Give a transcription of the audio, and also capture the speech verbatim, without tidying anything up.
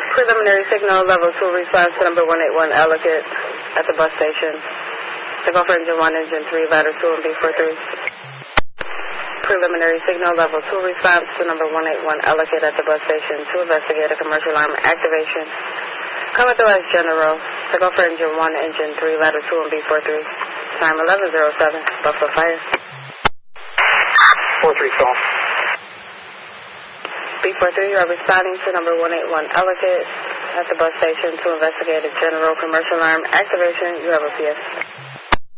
Preliminary signal level two response to number one eight one Ellicott at the bus station. Take off engine one, engine three, ladder two, and B four three. Preliminary signal level two response to number one eight one Ellicott at the bus station to investigate a commercial alarm activation. Come authorize general. Take off engine one, engine three, ladder two, and B four three. Time eleven oh seven. Buffalo Fire. four three call. B four three, you are responding to number one eight one Ellicott at the bus station to investigate a general commercial alarm activation. You have a P S.